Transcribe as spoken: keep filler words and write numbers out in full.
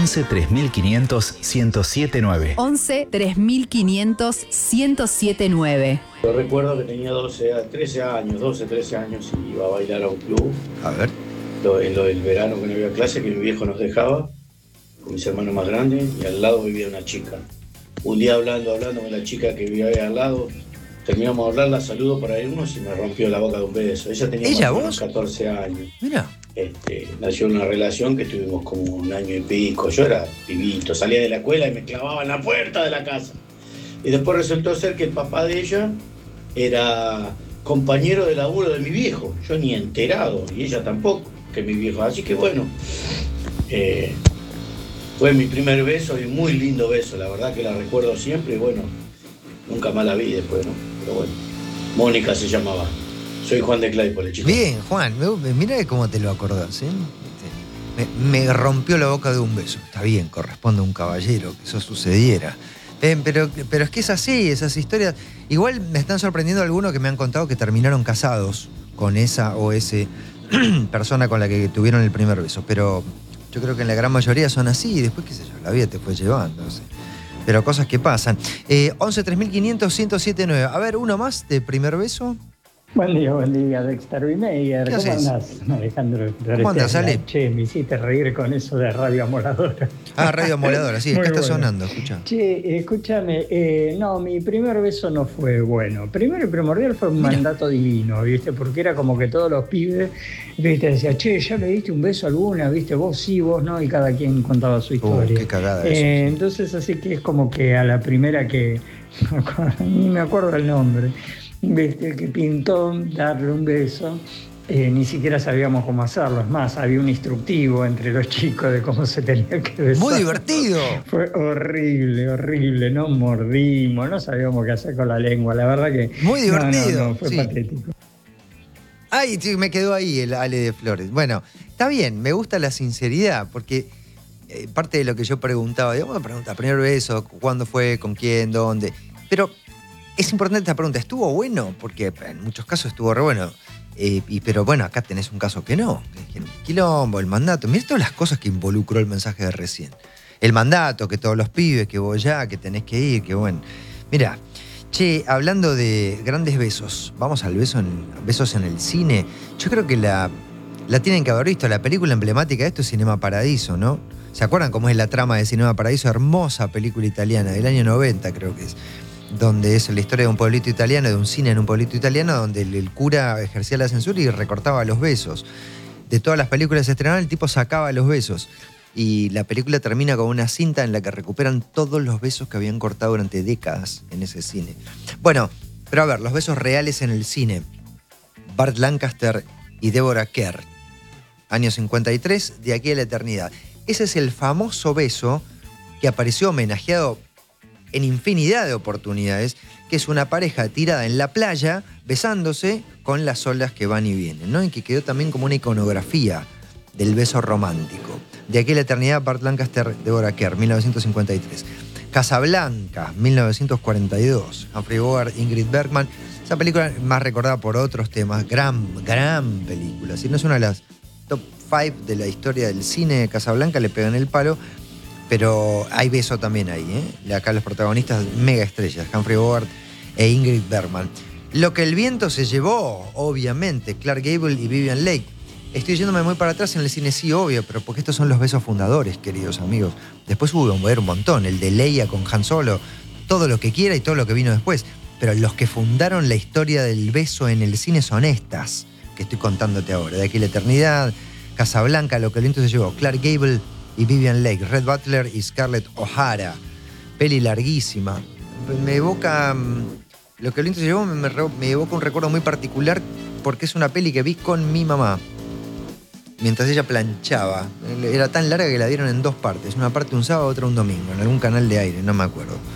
once tres mil quinientos ciento siete nueve. once tres mil quinientos ciento siete nueve. Yo recuerdo que tenía doce, trece años, doce, trece años y iba a bailar a un club. A ver. Lo, en lo del verano que no había clase, que mi viejo nos dejaba, con mis hermanos más grandes, y al lado vivía una chica. Un día hablando, hablando con la chica que vivía ahí al lado, terminamos de hablar, la saludo para irnos y me rompió la boca de un beso. Ella tenía ¿Ella, más o vos? menos catorce años. Mira. Este, nació en una relación que tuvimos como un año y pico. Yo era pibito, salía de la escuela y me clavaba en la puerta de la casa. Y después resultó ser que el papá de ella era compañero de laburo de mi viejo. Yo ni enterado, y ella tampoco, que mi viejo. Así que bueno, eh, fue mi primer beso y muy lindo beso. La verdad que la recuerdo siempre y bueno, nunca más la vi después, ¿no? Pero bueno, Mónica se llamaba. Soy Juan de Claypole, chicos. Bien, Juan, me- mira cómo te lo acordás, ¿eh? Me, me rompió la boca de un beso. Está bien, corresponde a un caballero que eso sucediera. Eh, pero, pero es que es así, esas historias. Igual me están sorprendiendo algunos que me han contado que terminaron casados con esa o ese persona con la que tuvieron el primer beso. Pero yo creo que en la gran mayoría son así y después, qué sé yo, la vida te fue llevando. No sé. Pero cosas que pasan. Eh, once tres mil quinientos ciento siete nueve. A ver, uno más de primer beso. Buen día, buen día, Dexter Bimeyer. ¿Qué ¿Cómo haces? andás, Alejandro? ¿Cómo andás, Ale? Che, me hiciste reír con eso de Radio Amoladora. Ah, Radio Amoladora, sí, Muy acá está bueno. sonando, escucha. Che, escúchame, eh, no, mi primer beso no fue bueno. Primero y primordial fue un Mira. mandato divino, ¿viste? Porque era como que todos los pibes, ¿viste? Decían, che, ¿ya le diste un beso a alguna? ¿Viste? Vos sí, vos no, y cada quien contaba su historia. qué cagada Eh, eso, sí. Entonces, así que es como que a la primera que, ni me acuerdo el nombre, ¿viste? Que pintó darle un beso. Eh, ni siquiera sabíamos cómo hacerlo. Es más, había un instructivo entre los chicos de cómo se tenía que besar. Muy divertido. Fue horrible, horrible. Nos mordimos, no sabíamos qué hacer con la lengua. La verdad que. Muy divertido, No, no, no, fue sí. patético. Ay, sí, me quedó ahí el Ale de Flores. Bueno, está bien, me gusta la sinceridad, porque eh, parte de lo que yo preguntaba, digo, bueno, pregunta, primer beso, ¿cuándo fue? ¿Con quién? ¿Dónde? Pero es importante esta pregunta, ¿estuvo bueno? Porque en muchos casos estuvo re bueno. Eh, y, pero bueno, acá tenés un caso que no. El quilombo, el mandato. Mirá todas las cosas que involucró el mensaje de recién. El mandato, que todos los pibes, que vos ya, que tenés que ir, que bueno. Mirá, che, hablando de grandes besos, vamos al beso en, besos en el cine. Yo creo que la, la tienen que haber visto. La película emblemática de esto es Cinema Paradiso, ¿no? ¿Se acuerdan cómo es la trama de Cinema Paradiso? Hermosa película italiana, del año noventa creo que es. Donde es la historia de un pueblito italiano, de un cine en un pueblito italiano, donde el, el cura ejercía la censura y recortaba los besos. De todas las películas que se estrenaban, el tipo sacaba los besos. Y la película termina con una cinta en la que recuperan todos los besos que habían cortado durante décadas en ese cine. Bueno, pero a ver, los besos reales en el cine. Burt Lancaster y Deborah Kerr. Año cincuenta y tres, de aquí a la eternidad. Ese es el famoso beso que apareció homenajeado en infinidad de oportunidades, que es una pareja tirada en la playa, besándose con las olas que van y vienen, ¿no? Y que quedó también como una iconografía del beso romántico. De aquí a la eternidad, Burt Lancaster, Deborah Kerr, mil novecientos cincuenta y tres. Casablanca, mil novecientos cuarenta y dos. Humphrey Bogart, Ingrid Bergman. Esa película más recordada por otros temas. Gran, gran película. Si no es una de las top cinco de la historia del cine, Casablanca, le pegan el palo. Pero hay beso también ahí, ¿eh? Acá los protagonistas, mega estrellas, Humphrey Bogart e Ingrid Bergman. Lo que el viento se llevó, obviamente, Clark Gable y Vivian Leigh. Estoy yéndome muy para atrás en el cine, sí, obvio, pero porque estos son los besos fundadores, queridos amigos. Después hubo un montón, el de Leia con Han Solo, todo lo que quiera y todo lo que vino después. Pero los que fundaron la historia del beso en el cine son estas, que estoy contándote ahora. De aquí a la eternidad, Casablanca, Lo que el viento se llevó, Clark Gable y Vivian Leigh, Red Butler y Scarlett O'Hara. Peli larguísima. Me evoca... Lo que el viento se llevó me, me, me evoca un recuerdo muy particular porque es una peli que vi con mi mamá mientras ella planchaba. Era tan larga que la dieron en dos partes. Una parte un sábado, otra un domingo, en algún canal de aire, no me acuerdo.